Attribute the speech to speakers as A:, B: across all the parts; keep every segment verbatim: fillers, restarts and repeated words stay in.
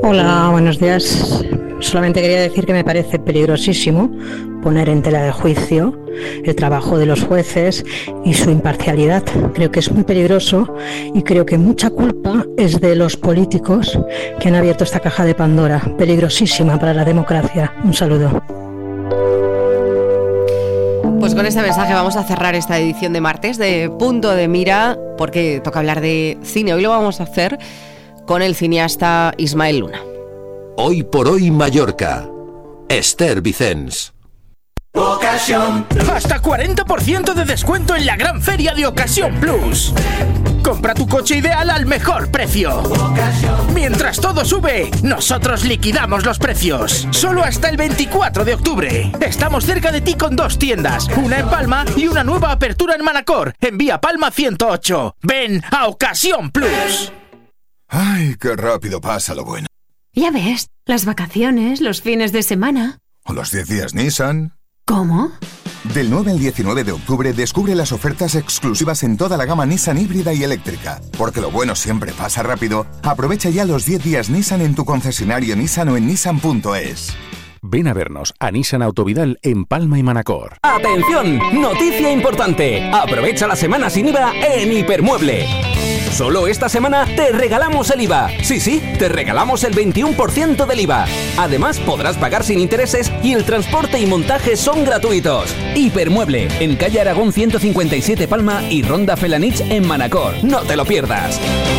A: Hola, buenos días. Solamente quería decir que me parece peligrosísimo poner en tela de juicio el trabajo de los jueces y su imparcialidad. Creo que es muy peligroso y creo que mucha culpa es de los políticos que han abierto esta caja de Pandora, peligrosísima para la democracia. Un saludo.
B: Pues con este mensaje vamos a cerrar esta edición de martes de Punto de Mira, porque toca hablar de cine. Hoy lo vamos a hacer con el cineasta Ismael Luna.
C: Hoy por hoy Mallorca. Esther Vicens.
D: Ocasión. Hasta cuarenta por ciento de descuento en la gran feria de Ocasión Plus. Compra tu coche ideal al mejor precio. Mientras todo sube, nosotros liquidamos los precios. Solo hasta el veinticuatro de octubre. Estamos cerca de ti con dos tiendas, una en Palma y una nueva apertura en Manacor, en Vía Palma ciento ocho. Ven a Ocasión Plus.
E: Ay, qué rápido pasa lo bueno.
F: Ya ves, las vacaciones, los fines de semana.
E: ¿O los diez días Nissan?
F: ¿Cómo?
E: Del nueve al diecinueve de octubre descubre las ofertas exclusivas en toda la gama Nissan híbrida y eléctrica. Porque lo bueno siempre pasa rápido, aprovecha ya los diez días Nissan en tu concesionario Nissan o en nissan punto es.
G: Ven a vernos a Nissan Autovidal en Palma y Manacor.
H: ¡Atención! ¡Noticia importante! Aprovecha la semana sin I V A en Hipermueble. Solo esta semana te regalamos el I V A. Sí, sí, te regalamos el veintiuno por ciento del I V A. Además, podrás pagar sin intereses y el transporte y montaje son gratuitos. Hipermueble, en calle Aragón ciento cincuenta y siete Palma y Ronda Felanich en Manacor. No te lo pierdas.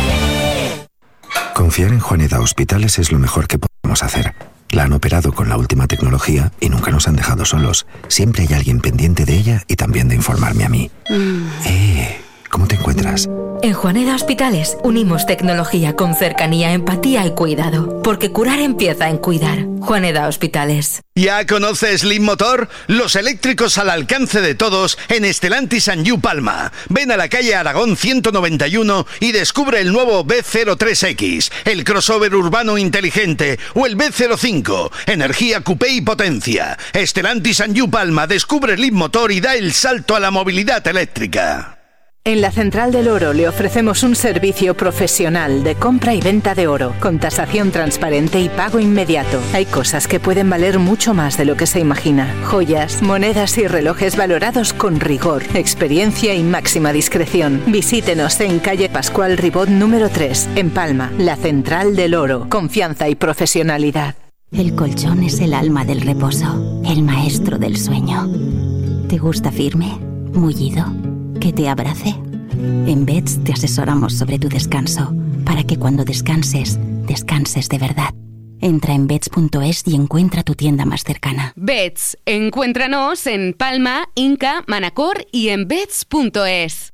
I: Confiar en Juaneda Hospitales es lo mejor que podemos hacer. La han operado con la última tecnología y nunca nos han dejado solos. Siempre hay alguien pendiente de ella y también de informarme a mí. Mm. Eh, ¿cómo te encuentras?
J: En Juaneda Hospitales unimos tecnología con cercanía, empatía y cuidado. Porque curar empieza en cuidar. Juaneda Hospitales.
K: ¿Ya conoces Slim Motor? Los eléctricos al alcance de todos en Stellantis and You Palma. Ven a la calle Aragón ciento noventa y uno y descubre el nuevo B cero tres X, el crossover urbano inteligente o el B cero cinco, energía coupé y potencia. Stellantis and You Palma descubre Slim Motor y da el salto a la movilidad eléctrica.
L: En la Central del Oro le ofrecemos un servicio profesional de compra y venta de oro, con tasación transparente y pago inmediato. Hay cosas que pueden valer mucho más de lo que se imagina. Joyas, monedas y relojes valorados con rigor, experiencia y máxima discreción. Visítenos en calle Pascual Ribot número tres, en Palma. La Central del Oro. Confianza y profesionalidad.
M: El colchón es el alma del reposo, el maestro del sueño. ¿Te gusta firme? ¿Mullido? ¿Que te abrace? En Beds te asesoramos sobre tu descanso, para que cuando descanses, descanses de verdad. Entra en beds punto es y encuentra tu tienda más cercana.
F: Beds, encuéntranos en Palma, Inca, Manacor y en beds punto es.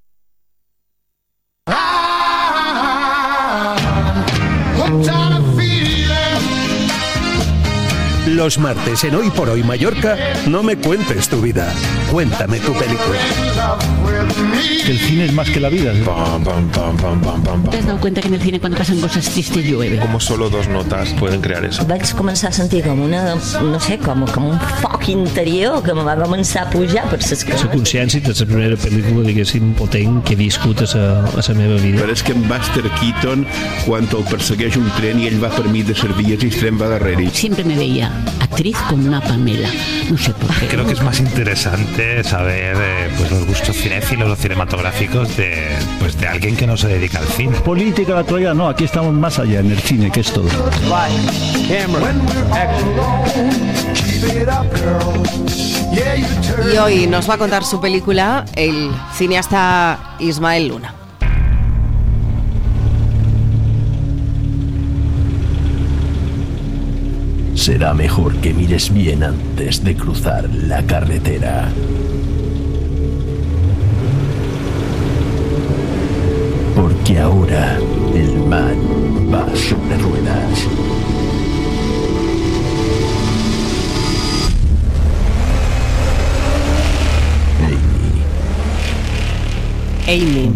N: Los martes en Hoy por Hoy Mallorca, no me cuentes tu vida, cuéntame tu película.
O: Que el cine es más que la vida.
P: Pam, pam, pam, pam, pam, pam.
Q: ¿Te has dado cuenta que en el cine cuando pasan cosas tristes llueve?
P: Como solo dos notas pueden crear eso.
R: Vaig començar a sentir com una, no sé, com, com un foc interior que me va començar a pujar per ses cames.
O: La consciència de la primera pel·lícula, diguéssim, potent que he viscut a la, a la meva vida.
S: Però és que en Buster Keaton, quan el persegueix un tren i ell va per mig de ser vies i el tren va darrere.
Q: Siempre me veía actriz como una Pamela, no sé por qué.
T: Creo que es más interesante saber eh, pues los gustos cinéfilos o cinematográficos de, pues de alguien que no se dedica al cine.
O: Política, la actualidad, no, aquí estamos más allá en el cine, que es todo.
B: Y hoy nos va a contar su película el cineasta Ismael Luna.
F: Será mejor que mires bien antes de cruzar la carretera. Porque ahora el mal va sobre ruedas.
B: Amy. Amy.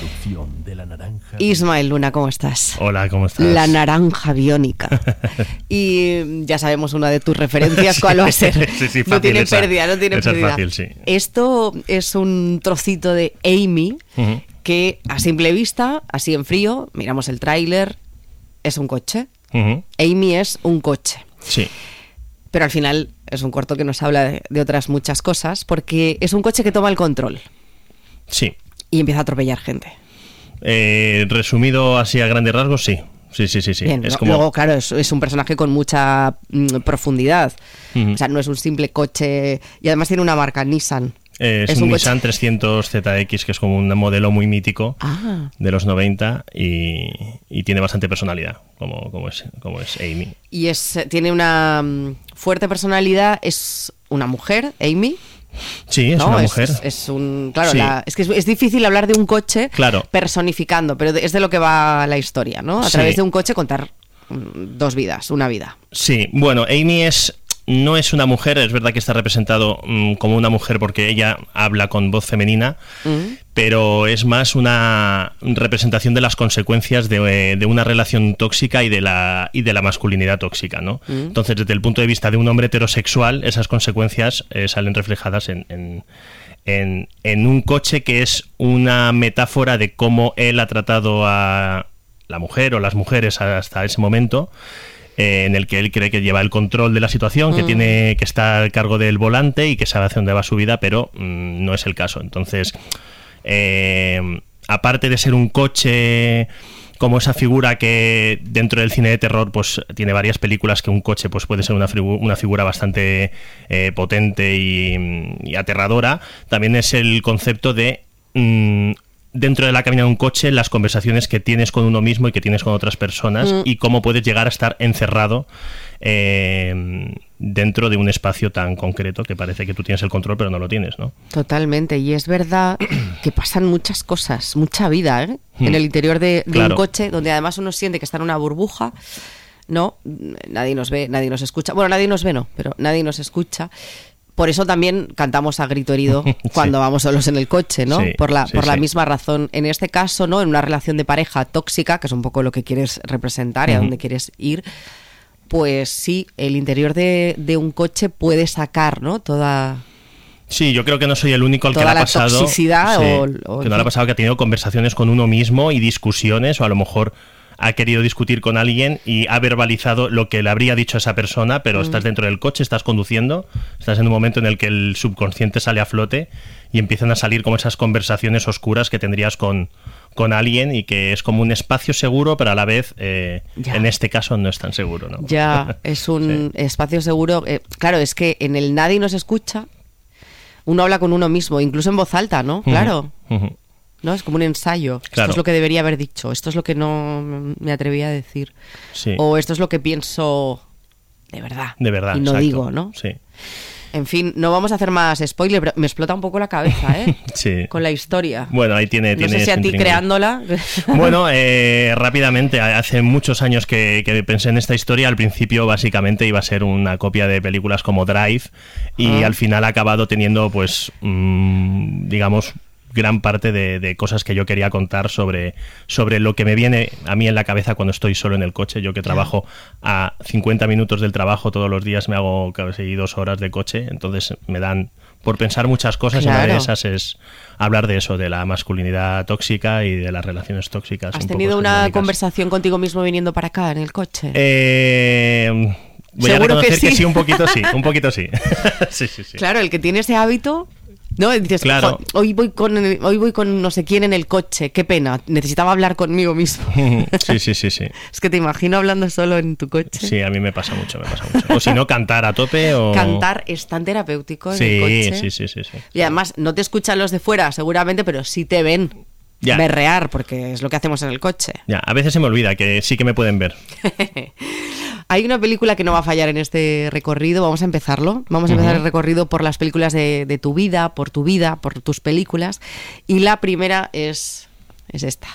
B: Ismael Luna, ¿cómo estás?
T: Hola, ¿cómo estás?
B: La naranja biónica. Y ya sabemos una de tus referencias, ¿cuál va a ser?
T: Sí, sí, fácil,
B: no tiene
T: esa,
B: pérdida, no tiene
T: esa
B: pérdida.
T: Es fácil, sí.
B: Esto es un trocito de Amy,
T: uh-huh.
B: que a simple vista, así en frío, miramos el tráiler, es un coche. Uh-huh. Amy es un coche.
O: Sí.
B: Pero al final es un corto que nos habla de, de otras muchas cosas, porque es un coche que toma el control.
O: Sí.
B: Y empieza a atropellar gente.
O: Eh, resumido así a grandes rasgos, sí. Sí, sí, sí, sí.
B: Bien,
O: es
B: no,
O: como...
B: Luego, claro, es, es un personaje con mucha mm, profundidad. Uh-huh. O sea, no es un simple coche. Y además tiene una marca, Nissan.
O: Eh, es, es un, un Nissan trescientos Z X, que es como un modelo muy mítico ah. de los noventa y, y tiene bastante personalidad, como, como, es, como es Amy.
B: Y es tiene una um, fuerte personalidad, es una mujer, Amy.
O: Sí, es
B: no,
O: una
B: es,
O: mujer.
B: Es, es un claro,
O: sí.
B: la, es que es, es difícil hablar de un coche
O: claro.
B: personificando, pero es de lo que va la historia, ¿no? A
O: sí.
B: través de un coche contar um, dos vidas, una vida.
O: Sí, bueno, Amy es no es una mujer, es verdad que está representado um, como una mujer porque ella habla con voz femenina, mm. pero es más una representación de las consecuencias de, de una relación tóxica y de la y de la masculinidad tóxica, ¿no? Mm. Entonces, desde el punto de vista de un hombre heterosexual, esas consecuencias eh, salen reflejadas en, en, en, en un coche que es una metáfora de cómo él ha tratado a la mujer o las mujeres hasta ese momento. Eh, en el que él cree que lleva el control de la situación, mm. que tiene que estar a cargo del volante y que sabe hacia dónde va su vida, pero mmm, no es el caso. Entonces, eh, aparte de ser un coche como esa figura que dentro del cine de terror pues tiene varias películas que un coche pues puede ser una, figu- una figura bastante eh, potente y, y aterradora, también es el concepto de... Mmm, dentro de la cabina de un coche, las conversaciones que tienes con uno mismo y que tienes con otras personas mm. y cómo puedes llegar a estar encerrado eh, dentro de un espacio tan concreto que parece que tú tienes el control pero no lo tienes, ¿no?
B: Totalmente, y es verdad que pasan muchas cosas, mucha vida, ¿eh? Mm. en el interior de, de claro. un coche, donde además uno siente que está en una burbuja, ¿no? Nadie nos ve, nadie nos escucha, bueno, nadie nos ve, no, pero nadie nos escucha. Por eso también cantamos a grito herido cuando sí. vamos solos en el coche, ¿no?
O: Sí,
B: por la,
O: sí,
B: por la
O: sí.
B: misma razón. En este caso, ¿no? En una relación de pareja tóxica, que es un poco lo que quieres representar y uh-huh. a dónde quieres ir, pues sí, el interior de, de un coche puede sacar, ¿no? Toda...
O: Sí, yo creo que no soy el único al que le ha pasado.
B: Toda la toxicidad
O: sí,
B: o, o...
O: que no le ha pasado que ha tenido conversaciones con uno mismo y discusiones, o a lo mejor ha querido discutir con alguien y ha verbalizado lo que le habría dicho a esa persona, pero mm. estás dentro del coche, estás conduciendo, estás en un momento en el que el subconsciente sale a flote y empiezan a salir como esas conversaciones oscuras que tendrías con, con alguien y que es como un espacio seguro, pero a la vez, eh, en este caso, no es tan seguro, ¿no?
B: Ya, es un sí. espacio seguro. Eh, claro, es que en el nadie nos escucha, uno habla con uno mismo, incluso en voz alta, ¿no? Claro. Uh-huh. Uh-huh. ¿No? Es como un ensayo. Claro. Esto es lo que debería haber dicho. Esto es lo que no me atreví a decir.
O: Sí.
B: O esto es lo que pienso de verdad.
O: De verdad,
B: y no
O: exacto.
B: digo, ¿no?
O: Sí.
B: En fin, no vamos a hacer más spoiler, pero me explota un poco la cabeza, ¿eh?
O: Sí.
B: Con la historia.
O: Bueno, ahí tiene...
B: No
O: tiene
B: sé si a ti creándola...
O: Bueno, eh, rápidamente, hace muchos años que, que pensé en esta historia. Al principio, básicamente, iba a ser una copia de películas como Drive y ah. al final ha acabado teniendo, pues, mmm, digamos... gran parte de, de cosas que yo quería contar sobre, sobre lo que me viene a mí en la cabeza cuando estoy solo en el coche. Yo que trabajo a cincuenta minutos del trabajo todos los días, me hago casi dos horas de coche, entonces me dan por pensar muchas cosas.
B: Claro.
O: Y una de esas es hablar de eso, de la masculinidad tóxica y de las relaciones tóxicas.
B: ¿Has
O: un
B: tenido
O: poco
B: una
O: hegemónicas.
B: conversación contigo mismo viniendo para acá en el coche?
O: Eh... Voy a reconocer que sí? que sí, un poquito sí, un poquito sí. sí, sí, sí.
B: Claro, el que tiene ese hábito... No, dices,
O: claro.
B: hoy voy con hoy voy con no sé quién en el coche, qué pena, necesitaba hablar conmigo mismo.
O: Sí, sí, sí, sí.
B: Es que te imagino hablando solo en tu coche.
O: Sí, a mí me pasa mucho, me pasa mucho. O si no, cantar a tope o...
B: Cantar es tan terapéutico en
O: sí,
B: el coche.
O: Sí, sí, sí, sí.
B: Y además no te escuchan los de fuera, seguramente, pero sí te ven
O: ya.
B: berrear, porque es lo que hacemos en el coche.
O: Ya, a veces se me olvida que sí que me pueden ver.
B: Hay una película que no va a fallar en este recorrido, vamos a empezarlo. Vamos a empezar uh-huh. el recorrido por las películas de, de tu vida, por tu vida, por tus películas. Y la primera es, es esta.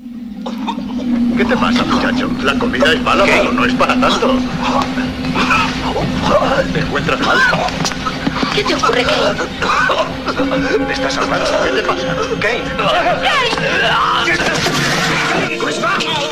U: ¿Qué te pasa, muchacho? La comida es mala, pero no es para tanto. ¿Te encuentras mal?
V: ¿Qué te ocurre, Kate?
U: ¿Te estás ahogando? ¿Qué te pasa? Kate. ¡Kate! ¡Pues vamos!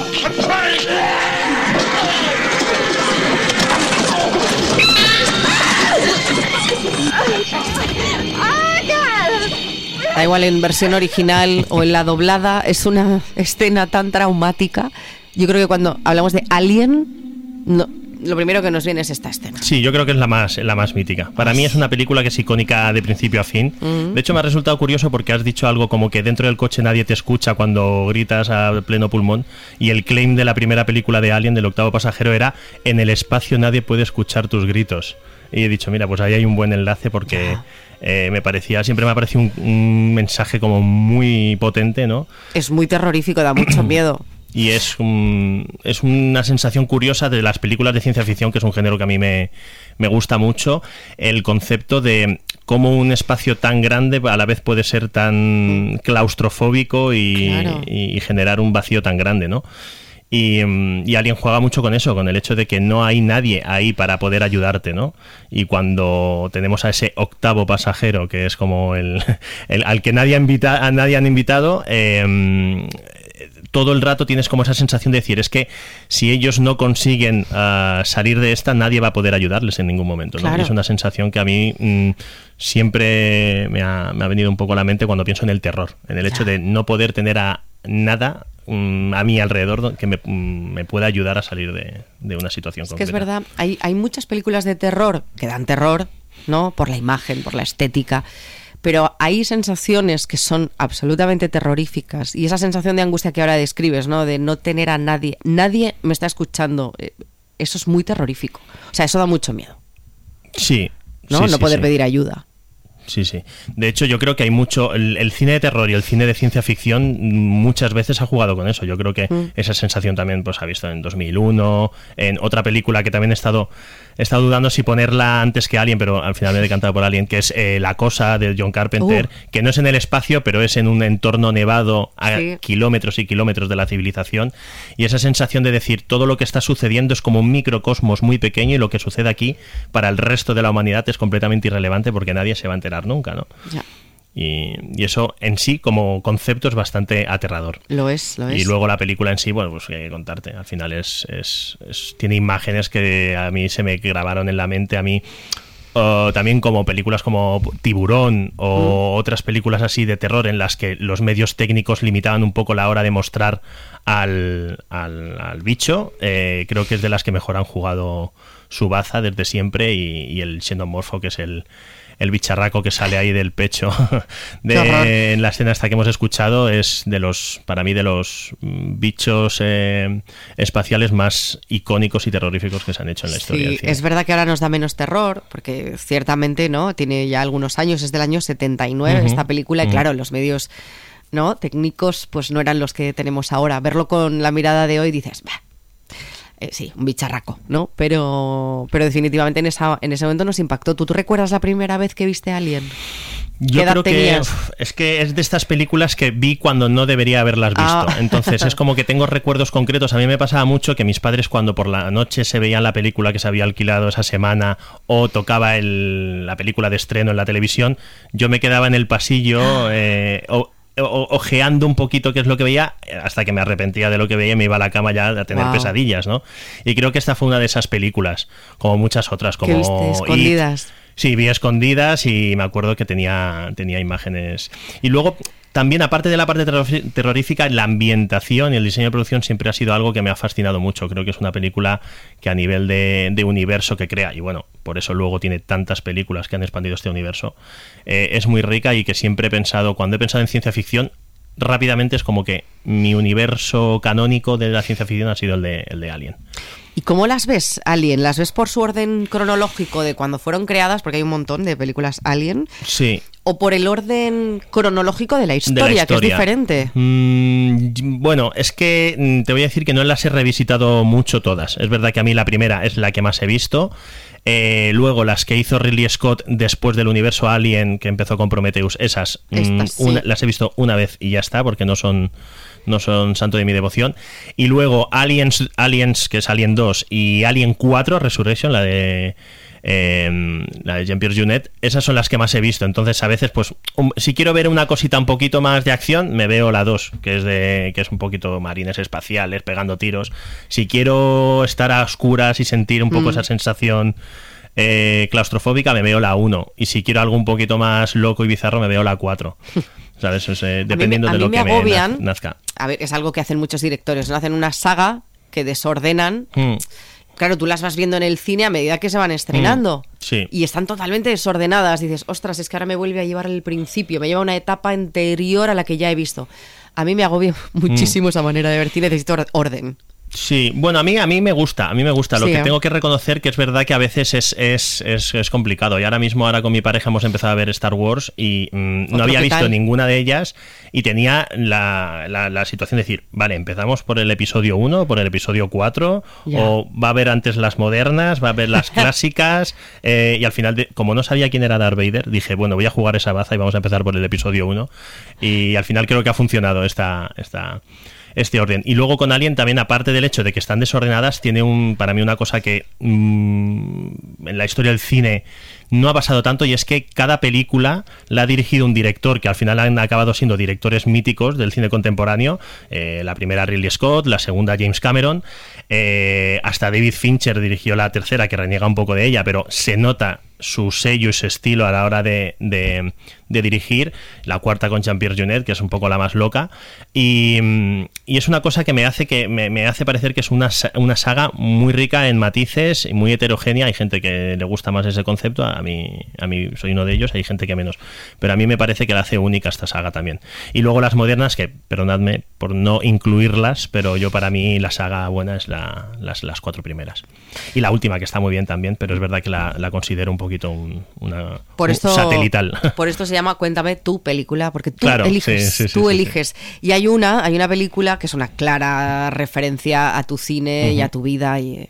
B: Da igual en versión original o en la doblada, es una escena tan traumática. Yo creo que cuando hablamos de Alien, No, lo primero que nos viene es esta escena.
O: Sí, yo creo que es la más, la más mítica. Para mí es una película que es icónica de principio a fin. Mm. De hecho, me ha resultado curioso porque has dicho algo como que dentro del coche nadie te escucha cuando gritas a pleno pulmón, y el claim de la primera película de Alien, del octavo pasajero, era: en el espacio nadie puede escuchar tus gritos. Y he dicho, mira, pues ahí hay un buen enlace porque eh, me parecía, siempre me ha parecido un, un mensaje como muy potente, ¿no?
B: Es muy terrorífico, da mucho miedo.
O: Y es, un, es una sensación curiosa de las películas de ciencia ficción, que es un género que a mí me, me gusta mucho, el concepto de cómo un espacio tan grande a la vez puede ser tan claustrofóbico y, claro. y, y generar un vacío tan grande, ¿no? Y, y Alien juega mucho con eso, con el hecho de que no hay nadie ahí para poder ayudarte, ¿no? Y cuando tenemos a ese octavo pasajero, que es como el, el al que nadie ha invita, a nadie han invitado, eh, todo el rato tienes como esa sensación de decir, es que si ellos no consiguen uh, salir de esta, nadie va a poder ayudarles en ningún momento, ¿no? Claro. Y es una sensación que a mí mmm, siempre me ha, me ha venido un poco a la mente cuando pienso en el terror, en el hecho de no poder tener a nada a mi alrededor que me, me pueda ayudar a salir de, de una situación
B: es
O: concreta.
B: Que es verdad, hay, hay muchas películas de terror que dan terror, ¿no? Por la imagen, por la estética, pero hay sensaciones que son absolutamente terroríficas, y esa sensación de angustia que ahora describes, ¿no? De no tener a nadie, nadie me está escuchando, eso es muy terrorífico, o sea, eso da mucho miedo.
O: Sí.
B: ¿No?
O: Sí,
B: no
O: sí,
B: poder
O: sí.
B: pedir ayuda.
O: Sí, sí. De hecho, yo creo que hay mucho... El, el cine de terror y el cine de ciencia ficción muchas veces ha jugado con eso. Yo creo que mm. esa sensación también pues ha visto en dos mil uno, en otra película que también he estado, he estado dudando si ponerla antes que Alien, pero al final me he decantado por Alien, que es eh, La Cosa, de John Carpenter, uh. que no es en el espacio, pero es en un entorno nevado a sí. kilómetros y kilómetros de la civilización. Y esa sensación de decir, todo lo que está sucediendo es como un microcosmos muy pequeño, y lo que sucede aquí para el resto de la humanidad es completamente irrelevante porque nadie se va a enterar nunca, ¿no?
B: Ya.
O: Y, y eso en sí como concepto es bastante aterrador.
B: Lo es, lo es.
O: Y luego la película en sí, bueno, pues hay que contarte, al final es, es, es tiene imágenes que a mí se me grabaron en la mente, a mí uh, también como películas como Tiburón o mm. otras películas así de terror en las que los medios técnicos limitaban un poco la hora de mostrar al, al, al bicho, eh, creo que es de las que mejor han jugado su baza desde siempre, y, y el xenomorfo, que es el el bicharraco que sale ahí del pecho de, en la escena esta que hemos escuchado, es de los, para mí, de los bichos eh, espaciales más icónicos y terroríficos que se han hecho en la historia
B: sí,
O: del cine.
B: Es verdad que ahora nos da menos terror, porque ciertamente, ¿no? Tiene ya algunos años, es del año setenta y nueve uh-huh. esta película, y uh-huh. claro, los medios, ¿no? técnicos pues no eran los que tenemos ahora. Verlo con la mirada de hoy dices, bah, Eh, sí, un bicharraco, ¿no? Pero pero definitivamente en esa en ese momento nos impactó. ¿Tú, tú recuerdas la primera vez que viste a Alien?
O: Yo creo que uf, es que es de estas películas que vi cuando no debería haberlas visto. Ah. Entonces es como que tengo recuerdos concretos. A mí me pasaba mucho que mis padres, cuando por la noche se veían la película que se había alquilado esa semana o tocaba el, la película de estreno en la televisión, yo me quedaba en el pasillo eh, o O, ojeando un poquito qué es lo que veía, hasta que me arrepentía de lo que veía y me iba a la cama ya a tener wow. pesadillas, ¿no? Y creo que esta fue una de esas películas, como muchas otras, como
B: ¿Qué viste? Escondidas.
O: It. Sí, vi Escondidas, y me acuerdo que tenía, tenía imágenes. Y luego también, aparte de la parte terrorífica, la ambientación y el diseño de producción siempre ha sido algo que me ha fascinado mucho. Creo que es una película que a nivel de, de universo que crea, y bueno, por eso luego tiene tantas películas que han expandido este universo, eh, es muy rica, y que siempre he pensado, cuando he pensado en ciencia ficción, rápidamente es como que mi universo canónico de la ciencia ficción ha sido el de, el de Alien.
B: ¿Y cómo las ves, Alien? ¿Las ves por su orden cronológico de cuando fueron creadas? Porque hay un montón de películas Alien.
O: Sí.
B: ¿O por el orden cronológico de la historia, de la historia. que es diferente?
O: Mm, bueno, es que te voy a decir que no las he revisitado mucho todas. Es verdad que a mí la primera es la que más he visto. Eh, luego las que hizo Ridley Scott después del universo Alien, que empezó con Prometheus, esas
B: Estas,
O: mm, una,
B: sí.
O: las he visto una vez y ya está, porque no son... no son santo de mi devoción. Y luego Aliens, Aliens que es Alien dos, y Alien cuatro, Resurrection, la de eh, la de Jean-Pierre Jeunet, esas son las que más he visto. Entonces a veces, pues, um, si quiero ver una cosita un poquito más de acción, me veo la dos, que es de que es un poquito marines espaciales pegando tiros. Si quiero estar a oscuras y sentir un poco mm. esa sensación eh, claustrofóbica, me veo la uno. Y si quiero algo un poquito más loco y bizarro, me veo la cuatro. ¿Sabes? Es, eh, dependiendo
B: a mí, a
O: de lo
B: mí me
O: que
B: agobian,
O: me nazca.
B: A ver, es algo que hacen muchos directores, ¿no? Hacen una saga que desordenan.
O: Mm.
B: claro, tú las vas viendo en el cine a medida que se van estrenando.
O: Mm, sí.
B: Y están totalmente desordenadas. Dices, ostras, es que ahora me vuelve a llevar el principio, me lleva a una etapa anterior a la que ya he visto. A mí me agobia muchísimo mm. esa manera de ver cine, necesito orden.
O: Sí, bueno, a mí a mí me gusta, a mí me gusta. Lo
B: sí,
O: que
B: ¿eh?
O: tengo que reconocer que es verdad que a veces es, es, es, es complicado. Y ahora mismo, ahora con mi pareja hemos empezado a ver Star Wars y mmm, no había visto tal? ninguna de ellas y tenía la, la, la situación de decir, vale, empezamos por el episodio uno, por el episodio cuatro, ya. o va a haber antes las modernas, va a haber las clásicas, eh, y al final, de, como no sabía quién era Darth Vader, dije, bueno, voy a jugar esa baza y vamos a empezar por el episodio uno. Y al final creo que ha funcionado esta... esta este orden. Y luego con Alien también, aparte del hecho de que están desordenadas, tiene un para mí una cosa que mmm, en la historia del cine no ha pasado tanto, y es que cada película la ha dirigido un director que al final han acabado siendo directores míticos del cine contemporáneo. Eh, la primera Ridley Scott, la segunda James Cameron, eh, hasta David Fincher dirigió la tercera, que reniega un poco de ella, pero se nota su sello y su estilo a la hora de, de, de dirigir. La cuarta con Jean-Pierre Jeunet, que es un poco la más loca, y, y es una cosa que me hace que me, me hace parecer que es una, una saga muy rica en matices y muy heterogénea. Hay gente que le gusta más ese concepto, a mí, a mí soy uno de ellos, hay gente que menos, pero a mí me parece que la hace única esta saga también. Y luego las modernas, que perdonadme por no incluirlas, pero yo para mí la saga buena es la, las, las cuatro primeras, y la última, que está muy bien también, pero es verdad que la, la considero un poquito un, una
B: por esto,
O: un satelital.
B: Por esto se llama Cuéntame tu película, porque tú
O: claro,
B: eliges,
O: sí, sí,
B: tú
O: sí,
B: eliges. Sí, sí. Y hay una, hay una película que es una clara referencia a tu cine uh-huh. y a tu vida. Y...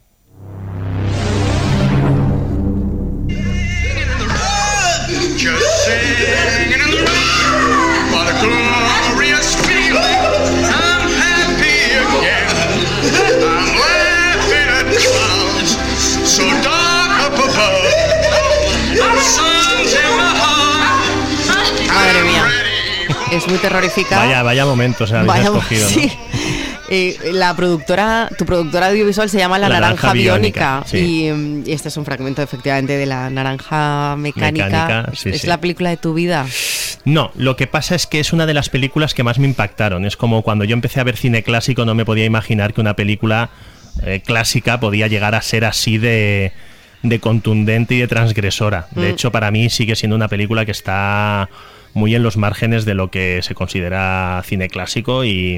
B: Madre mía, es muy terrorífica.
O: Vaya, vaya momento, o sea,
B: vaya,
O: escogido,
B: sí.
O: ¿no?
B: Eh, la productora, tu productora audiovisual se llama La, la Naranja, Naranja Biónica, Biónica sí. y, y este es un fragmento efectivamente de La Naranja Mecánica. Mecánica sí, ¿Es sí. la película de tu vida?
O: No, lo que pasa es que es una de las películas que más me impactaron. Es como cuando yo empecé a ver cine clásico, no me podía imaginar que una película eh, clásica podía llegar a ser así de, de contundente y de transgresora. De mm. hecho, para mí sigue siendo una película que está muy en los márgenes de lo que se considera cine clásico, y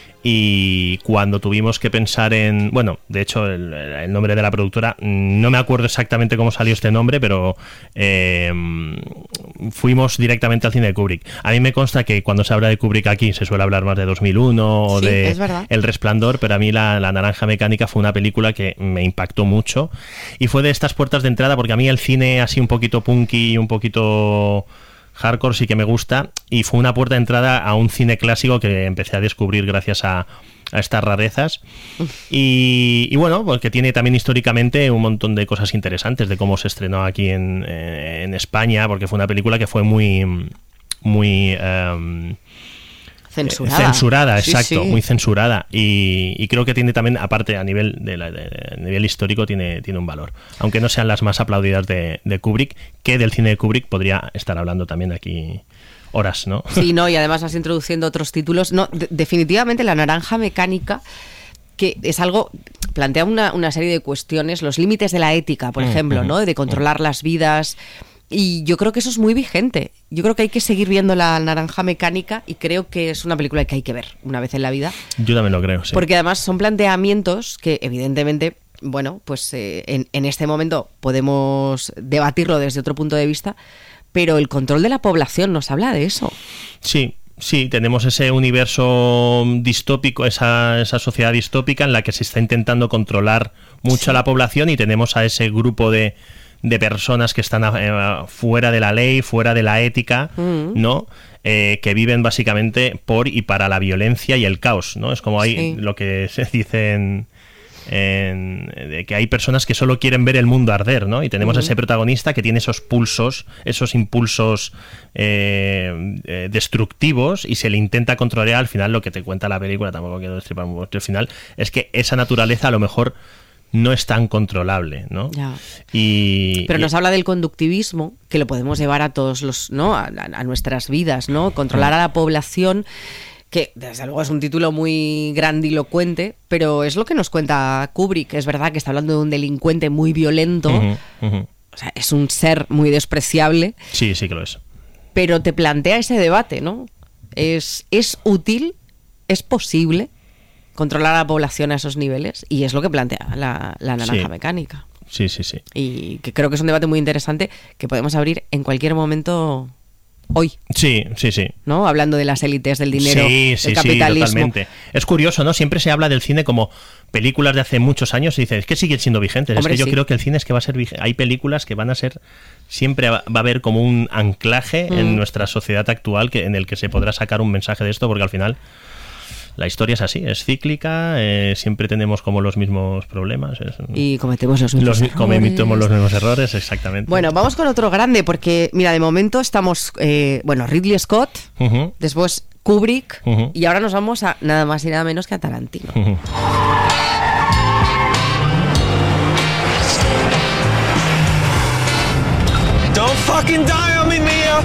O: y cuando tuvimos que pensar en... Bueno, de hecho, el, el nombre de la productora, no me acuerdo exactamente cómo salió este nombre, pero eh, fuimos directamente al cine de Kubrick. A mí me consta que cuando se habla de Kubrick aquí se suele hablar más de dos mil uno o
B: sí,
O: de El Resplandor, pero a mí la, la Naranja Mecánica fue una película que me impactó mucho, y fue de estas puertas de entrada, porque a mí el cine así un poquito punky, un poquito... hardcore sí que me gusta, y fue una puerta de entrada a un cine clásico que empecé a descubrir gracias a, a estas rarezas, y, y bueno, porque tiene también históricamente un montón de cosas interesantes de cómo se estrenó aquí en, en España, porque fue una película que fue muy muy um,
B: censurada,
O: censurada exacto,
B: sí, sí.
O: muy censurada, y, y creo que tiene también, aparte a nivel de, la, de, de nivel histórico, tiene, tiene un valor, aunque no sean las más aplaudidas de, de Kubrick, que del cine de Kubrick podría estar hablando también aquí horas, ¿no?
B: Sí, no, y además vas introduciendo otros títulos. No, de, definitivamente La Naranja Mecánica, que es algo, plantea una, una serie de cuestiones, los límites de la ética, por mm, ejemplo, mm, ¿no? De controlar mm. las vidas. Y yo creo que eso es muy vigente. Yo creo que hay que seguir viendo La Naranja Mecánica, y creo que es una película que hay que ver una vez en la vida.
O: Yo también lo creo, sí.
B: Porque además son planteamientos que evidentemente, bueno, pues eh, en, en este momento podemos debatirlo desde otro punto de vista, pero el control de la población nos habla de eso.
O: Sí. Sí, tenemos ese universo distópico, esa, esa sociedad distópica en la que se está intentando controlar mucho sí. a la población, y tenemos a ese grupo de, de personas que están eh, fuera de la ley, fuera de la ética, mm. ¿no? Eh, que viven básicamente por y para la violencia y el caos, ¿no? Es como hay sí. lo que se dice en... En, de que hay personas que solo quieren ver el mundo arder, ¿no? Y tenemos uh-huh. a ese protagonista que tiene esos pulsos, esos impulsos eh, eh, destructivos, y se le intenta controlar. Al final, lo que te cuenta la película, tampoco quiero destripar mucho el final, es que esa naturaleza a lo mejor no es tan controlable, ¿no?
B: Ya.
O: Y,
B: pero
O: y...
B: nos habla del conductivismo, que lo podemos llevar a todos los, ¿no? A, a nuestras vidas, ¿no? Controlar uh-huh. a la población. que desde luego es un título muy grandilocuente, pero es lo que nos cuenta Kubrick. Es verdad que está hablando de un delincuente muy violento, uh-huh, uh-huh. O sea, es un ser muy despreciable.
O: Sí, sí que lo es.
B: Pero te plantea ese debate, ¿no? ¿Es, es útil? ¿Es posible controlar a la población a esos niveles? Y es lo que plantea la, la naranja
O: sí.
B: mecánica.
O: Sí, sí, sí.
B: Y que creo que es un debate muy interesante que podemos abrir en cualquier momento hoy.
O: Sí, sí, sí.
B: ¿No? Hablando de las élites, del dinero,
O: sí, sí,
B: del capitalismo.
O: Sí, totalmente. Es curioso, ¿no? Siempre se habla del cine como películas de hace muchos años y dices, es que siguen siendo vigentes. Hombre, es que yo sí. creo que el cine es que va a ser vigente. Hay películas que van a ser, siempre va a haber como un anclaje mm. en nuestra sociedad actual que, en el que se podrá sacar un mensaje de esto, porque al final la historia es así, es cíclica, eh, siempre tenemos como los mismos problemas. Es,
B: y cometemos los mismos
O: los,
B: errores.
O: Cometemos los mismos errores, exactamente.
B: Bueno, vamos con otro grande, porque mira, de momento estamos, eh, bueno, Ridley Scott, uh-huh. después Kubrick, uh-huh. y ahora nos vamos a nada más y nada menos que a Tarantino. Uh-huh.
A: Don't fucking die on me, Mia.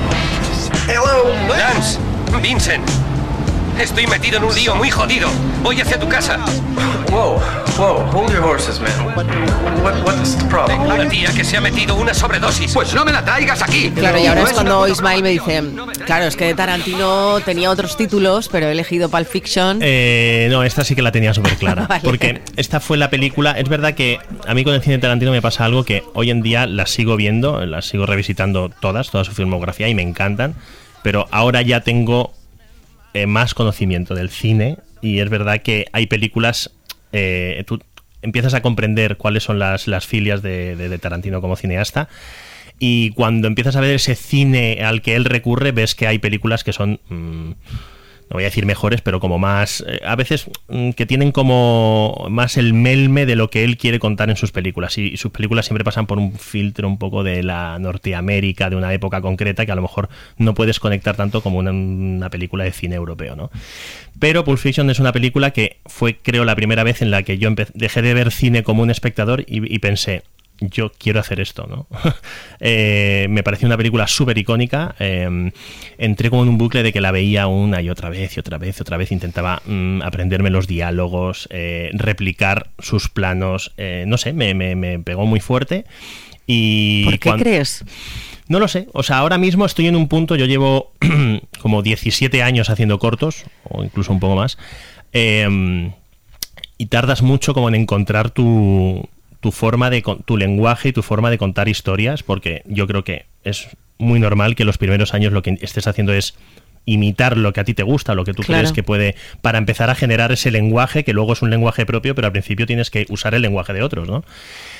A: Hello,
C: Lance, Vincent. Estoy metido en un lío muy jodido. Voy hacia tu casa.
A: Wow, wow, hold your horses, man. What, what, what is the problem?
C: Tengo una tía que se ha metido una sobredosis. Pues no me la traigas aquí.
B: Claro, y ahora es cuando Ismael me dice, claro, es que Tarantino tenía otros títulos, pero he elegido Pulp Fiction.
O: Eh, no, esta sí que la tenía súper clara. Vale. Porque esta fue la película. Es verdad que a mí con el cine de Tarantino me pasa algo que hoy en día las sigo viendo, las sigo revisitando todas, toda su filmografía y me encantan. Pero ahora ya tengo Eh, más conocimiento del cine y es verdad que hay películas, eh, tú empiezas a comprender cuáles son las, las filias de, de, de Tarantino como cineasta y cuando empiezas a ver ese cine al que él recurre ves que hay películas que son mmm, no voy a decir mejores, pero como más, eh, a veces mm, que tienen como más el melme de lo que él quiere contar en sus películas y, y sus películas siempre pasan por un filtro un poco de la Norteamérica, de una época concreta que a lo mejor no puedes conectar tanto como una, una película de cine europeo, ¿no? Pero Pulp Fiction es una película que fue, creo, la primera vez en la que yo empe- dejé de ver cine como un espectador y, y pensé, yo quiero hacer esto, ¿no? eh, me pareció una película súper icónica. Eh, entré como en un bucle de que la veía una y otra vez y otra vez y otra vez. Intentaba mm, aprenderme los diálogos, eh, replicar sus planos. Eh, no sé, me, me, me pegó muy fuerte. Y
B: ¿por qué cuando... crees?
O: No lo sé. O sea, ahora mismo estoy en un punto, yo llevo como diecisiete años haciendo cortos, o incluso un poco más, eh, y tardas mucho como en encontrar tu... tu forma de tu lenguaje y tu forma de contar historias, porque yo creo que es muy normal que los primeros años lo que estés haciendo es imitar lo que a ti te gusta, lo que tú claro. crees que puede, para empezar a generar ese lenguaje que luego es un lenguaje propio, pero al principio tienes que usar el lenguaje de otros, ¿no?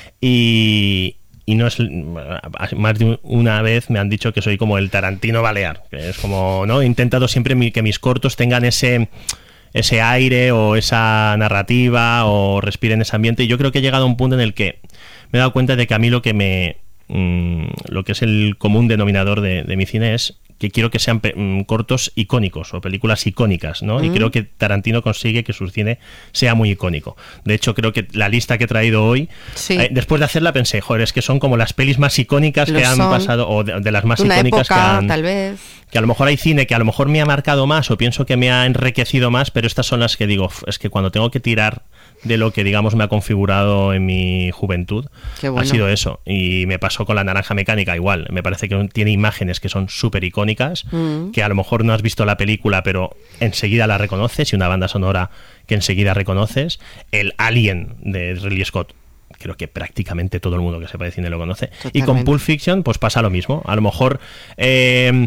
O: Y, y no es, más de una vez me han dicho que soy como el Tarantino balear, que es como, ¿no? He intentado siempre que mis cortos tengan ese ese aire o esa narrativa o respiren ese ambiente y yo creo que he llegado a un punto en el que me he dado cuenta de que a mí lo que me mmm, lo que es el común denominador de, de mi cine es que quiero que sean pe- mmm, cortos icónicos o películas icónicas, ¿no? Mm. Y creo que Tarantino consigue que su cine sea muy icónico. De hecho, creo que la lista que he traído hoy, sí. eh, después de hacerla pensé, joder, es que son como las pelis más icónicas lo que han son. pasado, o de, de las más
B: Una
O: icónicas
B: época,
O: que han...
B: tal vez.
O: Que a lo mejor hay cine que a lo mejor me ha marcado más o pienso que me ha enriquecido más, pero estas son las que digo, es que cuando tengo que tirar de lo que digamos me ha configurado en mi juventud, bueno. ha sido eso. Y me pasó con La Naranja Mecánica igual, me parece que tiene imágenes que son súper icónicas, mm. que a lo mejor no has visto la película pero enseguida la reconoces y una banda sonora que enseguida reconoces. El Alien de Ridley Scott, creo que prácticamente todo el mundo que sepa de cine lo conoce. Totalmente. Y con Pulp Fiction pues pasa lo mismo. A lo mejor eh,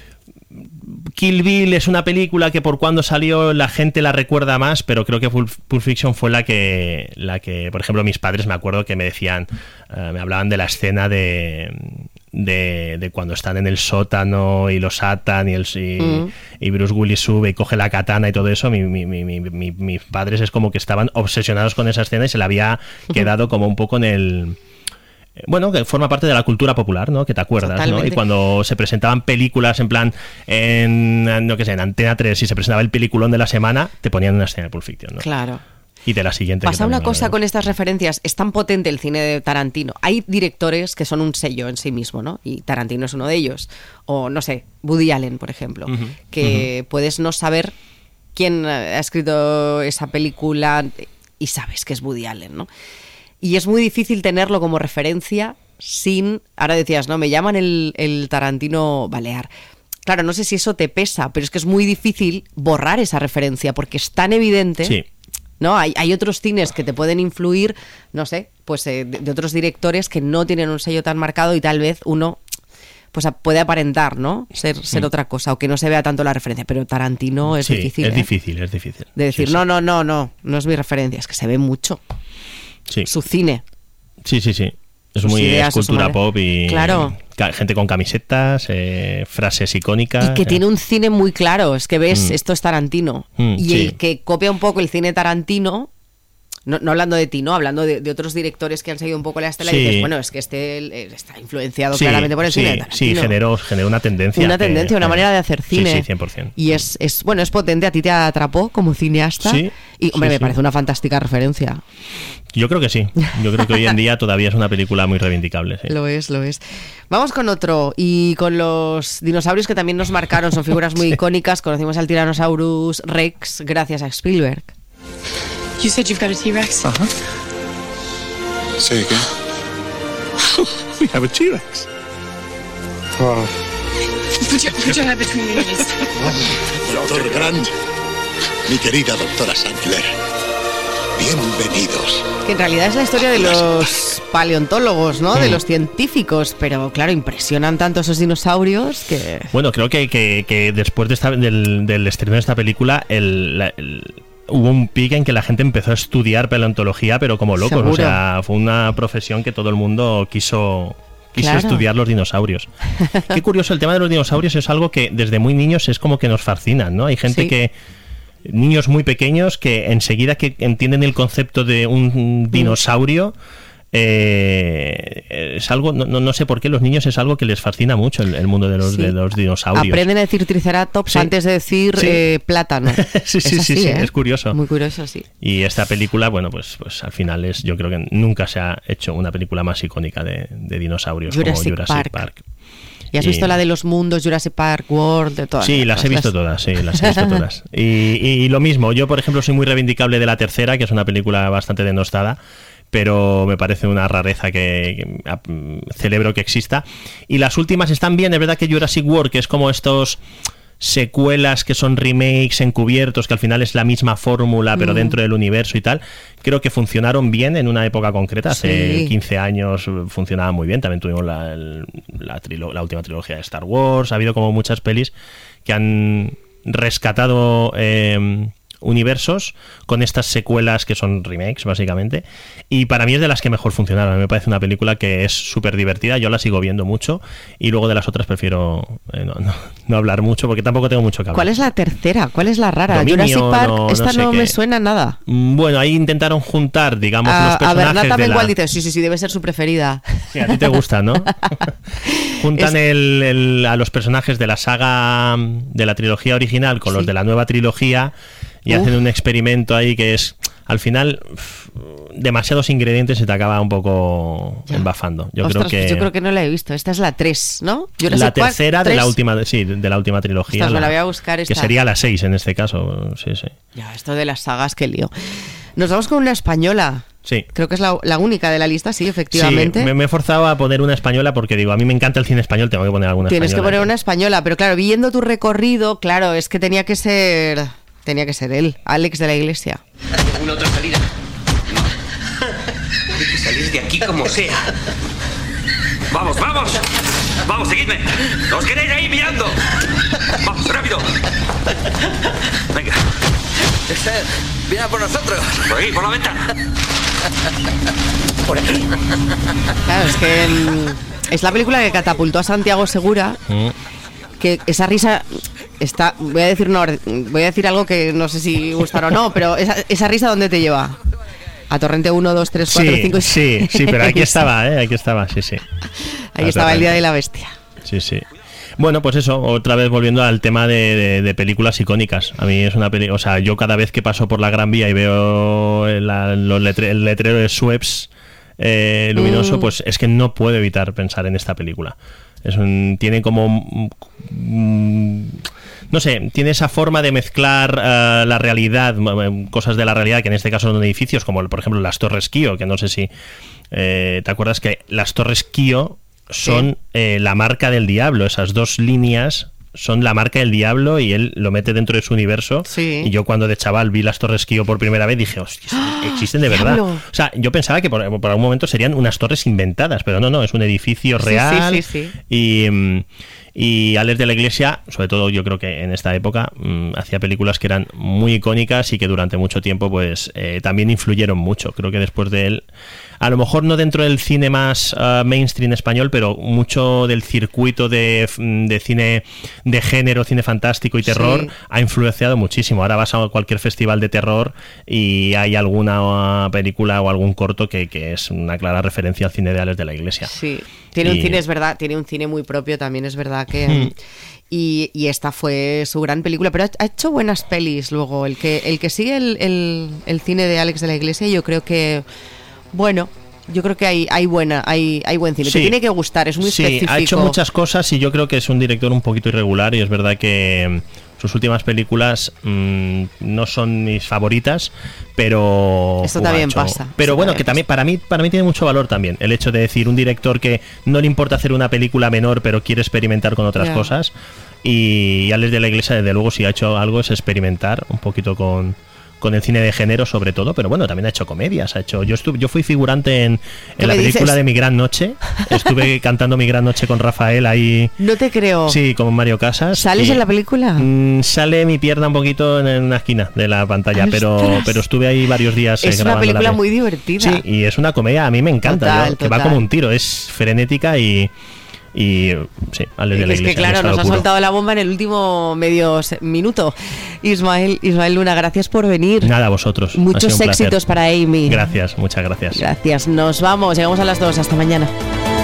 O: Kill Bill es una película que por cuando salió la gente la recuerda más, pero creo que Pulp, Pulp Fiction fue la que, la que, por ejemplo, mis padres me acuerdo que me decían, uh, me hablaban de la escena de, de, de cuando están en el sótano y los atan y, el, y, mm. y Bruce Willis sube y coge la katana y todo eso. Mi, mi, mi, mi, mi, mis padres es como que estaban obsesionados con esa escena y se la había quedado como un poco en el... Bueno, que forma parte de la cultura popular, ¿no? Que te acuerdas, Totalmente. ¿no? Y cuando se presentaban películas en plan, en, no que sé, en Antena tres, y se presentaba el peliculón de la semana, te ponían una escena de Pulp Fiction, ¿no?
B: Claro.
O: Y de la siguiente.
B: Pasa una cosa con estas referencias, es tan potente el cine de Tarantino. Hay directores que son un sello en sí mismo, ¿no? Y Tarantino es uno de ellos. O, no sé, Woody Allen, por ejemplo, uh-huh. que uh-huh. puedes no saber quién ha escrito esa película y sabes que es Woody Allen, ¿no? Y es muy difícil tenerlo como referencia sin... Ahora decías, ¿no? Me llaman el, el Tarantino balear. Claro, no sé si eso te pesa, pero es que es muy difícil borrar esa referencia porque es tan evidente...
O: Sí.
B: ¿No? Hay, hay otros cines que te pueden influir, no sé, pues eh, de, de otros directores que no tienen un sello tan marcado y tal vez uno pues puede aparentar, ¿no? Ser, ser mm. otra cosa o que no se vea tanto la referencia, pero Tarantino es
O: sí,
B: difícil.
O: Es
B: ¿eh?
O: difícil, es difícil.
B: De decir,
O: sí,
B: no,
O: sí.
B: no, no, no, no es mi referencia, es que se ve mucho.
O: Sí.
B: Su cine.
O: Sí, sí, sí. Es
B: Sus
O: muy
B: ideas,
O: es cultura pop y
B: claro.
O: gente con camisetas, eh, frases icónicas.
B: Y que
O: eh.
B: tiene un cine muy claro, es que ves, mm. esto es Tarantino.
O: Mm,
B: y
O: sí.
B: el que copia un poco el cine Tarantino... No, no hablando de ti, ¿no? Hablando de, de otros directores que han seguido un poco la estela sí. y dices, bueno, es que este eh, está influenciado sí, claramente por el
O: sí,
B: cine de Tarantino.
O: Sí, generó, generó una tendencia.
B: Una tendencia,
O: que,
B: una
O: eh,
B: manera de hacer cine.
O: Sí, sí, cien por ciento.
B: Y es, es, bueno, es potente, a ti te atrapó como cineasta.
O: Sí.
B: Y, hombre,
O: sí,
B: me
O: sí.
B: parece una fantástica referencia.
O: Yo creo que sí. Yo creo que hoy en día todavía es una película muy reivindicable. Sí.
B: Lo es, lo es. Vamos con otro. Y con los dinosaurios que también nos marcaron. Son figuras muy icónicas. Conocimos al Tyrannosaurus Rex gracias a Spielberg.
D: You said you've got a T-Rex?
E: Uh-huh. Say again. We have a T-Rex. Oh.
D: Put your, put your head between your knees.
U: Doctor Grant, mi querida doctora Sattler, bienvenidos.
B: Que en realidad es la historia de los paleontólogos, ¿no? Mm. De los científicos, pero claro, impresionan tanto esos dinosaurios que...
O: Bueno, creo que, que, que después de esta, del, del estreno de esta película, el... La, el hubo un pique en que la gente empezó a estudiar paleontología, pero como locos. ¿Seguro? O sea, fue una profesión que todo el mundo quiso, quiso claro. estudiar los dinosaurios. Qué curioso, el tema de los dinosaurios es algo que desde muy niños es como que nos fascinan, ¿no? Hay gente sí. que... Niños muy pequeños que enseguida que entienden el concepto de un dinosaurio... Eh, es algo, no, no sé por qué los niños es algo que les fascina mucho el, el mundo de los, sí. de los dinosaurios.
B: Aprenden a decir triceratops sí. antes de decir sí. eh, plátano.
O: sí, sí,
B: es así,
O: sí, sí,
B: ¿eh?
O: es curioso.
B: Muy curioso, sí.
O: Y esta película, bueno, pues, pues al final es, yo creo que nunca se ha hecho una película más icónica de, de dinosaurios
B: Jurassic
O: como Jurassic
B: Park.
O: Park.
B: ¿Y has y... visto la de los mundos, Jurassic Park World, de todas?
O: Sí, las he visto todas, sí, las he visto todas. Y, y, y lo mismo, yo por ejemplo soy muy reivindicable de la tercera, que es una película bastante denostada, pero me parece una rareza que, que celebro que exista. Y las últimas están bien, es verdad que Jurassic World, que es como estos secuelas que son remakes encubiertos, que al final es la misma fórmula, pero mm. dentro del universo y tal, creo que funcionaron bien en una época concreta. Hace sí. quince años funcionaban muy bien. También tuvimos la, el, la, trilo, la última trilogía de Star Wars. Ha habido como muchas pelis que han rescatado... Eh, universos con estas secuelas que son remakes básicamente, y para mí es de las que mejor funcionaron. A mí me parece una película que es súper divertida, yo la sigo viendo mucho, y luego de las otras prefiero eh, no, no, no hablar mucho porque tampoco tengo mucho que hablar.
B: ¿Cuál es la tercera? ¿Cuál es la rara?
O: Dominio,
B: Jurassic Park,
O: no,
B: esta
O: no, sé
B: no
O: qué.
B: me suena nada.
O: Bueno, ahí intentaron juntar, digamos,
B: a,
O: los personajes.
B: A Bernat también
O: la...
B: igual dice, sí, sí, sí, debe ser su preferida.
O: Sí, a ti te gusta, ¿no? Juntan es... el, el, a los personajes de la saga, de la trilogía original con sí. los de la nueva trilogía, y Uf. hacen un experimento ahí que es, al final, demasiados ingredientes se te acaba un poco ya. embafando. Yo
B: Ostras,
O: creo que
B: pues yo creo que no la he visto. Esta es la tres, ¿no? Jurassic
O: la tercera
B: Park,
O: de la última, sí, de la última trilogía.
B: Ostras,
O: la,
B: me la voy a buscar esta.
O: Que sería la seis en este caso, sí, sí.
B: Ya, esto de las sagas, qué lío. Nos vamos con una española.
O: Sí.
B: Creo que es la, la única de la lista, sí, efectivamente.
O: Sí, me, me he forzado a poner una española porque digo, a mí me encanta el cine español, tengo que poner alguna
B: Tienes
O: española.
B: Tienes que poner una española, pero claro, viendo tu recorrido, claro, es que tenía que ser... Tenía que ser él, Alex de la Iglesia.
C: ¿Alguna otra salida? No. Hay que salir de aquí como sea. ¡Vamos, vamos! ¡Vamos, seguidme! ¡Os queréis ahí mirando! ¡Vamos, rápido! Venga.
W: Esther, viene a por nosotros.
C: Por ahí, por la ventana. Por aquí.
B: Claro, es que um, es la película que catapultó a Santiago Segura. Mm. Que esa risa está, voy a decir no, voy a decir algo que no sé si gustará o no, pero esa, esa risa ¿dónde te lleva? A Torrente uno, dos, tres, cuatro, cinco y
O: seis. Sí, sí, pero aquí estaba, ¿eh? Aquí estaba, sí, sí.
B: Ahí estaba el Día de la Bestia.
O: Sí, sí. Bueno, pues eso, otra vez volviendo al tema de, de, de películas icónicas. A mí es una peli, o sea, yo cada vez que paso por la Gran Vía y veo la, los letre, el letrero de Schweppes eh, luminoso, mm. pues es que no puedo evitar pensar en esta película. Es un, tiene como mm, no sé, tiene esa forma de mezclar uh, la realidad, cosas de la realidad, que en este caso son edificios, como por ejemplo las Torres Kio, que no sé si eh, te acuerdas que las Torres Kio son sí. eh, la marca del diablo. Esas dos líneas son la marca del diablo y él lo mete dentro de su universo. Sí. Y yo cuando de chaval vi las Torres Kio por primera vez dije, hostia, existen de verdad. ¡Diablo! O sea, yo pensaba que por, por algún momento serían unas torres inventadas, pero no, no, es un edificio real. Sí, sí, sí, sí. Y... Y Alex de la Iglesia, sobre todo yo creo que en esta época, mmm, hacía películas que eran muy icónicas y que durante mucho tiempo pues eh, también influyeron mucho. Creo que después de él, a lo mejor no dentro del cine más uh, mainstream español, pero mucho del circuito de, de cine de género, cine fantástico y terror, sí. ha influenciado muchísimo. Ahora vas a cualquier festival de terror y hay alguna película o algún corto que, que es una clara referencia al cine de Alex de la Iglesia.
B: Sí. Tiene y... un cine, es verdad, tiene un cine muy propio también, es verdad que... Hmm. Y, y esta fue su gran película, pero ha, ha hecho buenas pelis luego. El que, el que sigue el, el, el cine de Alex de la Iglesia, yo creo que... Bueno, yo creo que hay, hay buena, hay, hay buen cine. Sí. Te tiene que gustar, es muy sí, específico.
O: Ha hecho muchas cosas y yo creo que es un director un poquito irregular y es verdad que... Sus últimas películas mmm, no son mis favoritas, pero
B: esto también
O: hecho,
B: pasa.
O: Pero
B: esto
O: bueno, que también para mí para mí tiene mucho valor también el hecho de decir un director que no le importa hacer una película menor, pero quiere experimentar con otras yeah. cosas. Y Alex de la Iglesia, desde luego, si ha hecho algo es experimentar un poquito con con el cine de género sobre todo, pero bueno, también ha hecho comedias, ha hecho yo estuve yo fui figurante en, en la película dices? de Mi Gran Noche, estuve cantando Mi Gran Noche con Rafael ahí.
B: No te creo.
O: Sí, con Mario Casas.
B: ¿Sales y, en la película?
O: Mmm, sale mi pierna un poquito en, en una esquina de la pantalla, pero pero estuve ahí varios días.
B: Es eh, una película muy divertida.
O: Sí, y es una comedia, a mí me encanta, total, yo, que va como un tiro, es frenética y Y sí, Alex de la Iglesia.
B: Es que claro, nos ha soltado la bomba en el último medio minuto. Ismael, Ismael Luna, gracias por venir.
O: Nada, a vosotros.
B: Muchos éxitos para Amy.
O: Gracias, muchas gracias.
B: Gracias, nos vamos, llegamos a las dos, hasta mañana.